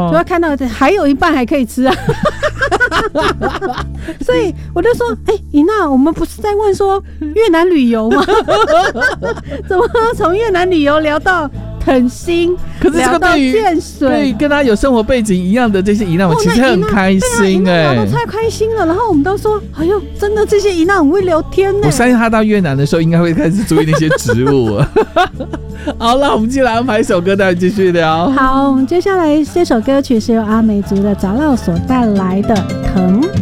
就会看到还有一半还可以吃啊。所以我就说，尹娜，我们不是在问说越南旅游吗？怎么从越南旅游聊到垦丁， 可是这个对于建水， 对跟他有生活背景一样的这些姨娘，我其实很开心聊得太开心了。然后我们都说，哎呦，真的这些姨娘很会聊天呢。 我相信他到越南的时候，应该会开始注意那些植物。好了，我们接下来安排一首歌，待会继续聊。 好，我们接下来这首歌曲是由阿美族的杂绕所带来的《疼》。